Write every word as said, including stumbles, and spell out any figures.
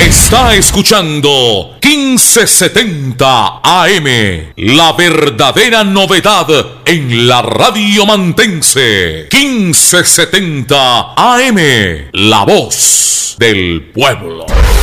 Está escuchando quince setenta A M, la verdadera novedad en la radio mantense. quince setenta A M, la voz del pueblo.